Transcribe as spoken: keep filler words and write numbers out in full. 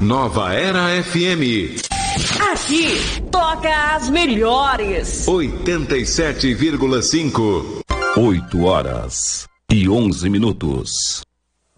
Nova Era F M. Aqui toca as melhores. oitenta e sete vírgula cinco. oito horas e onze minutos.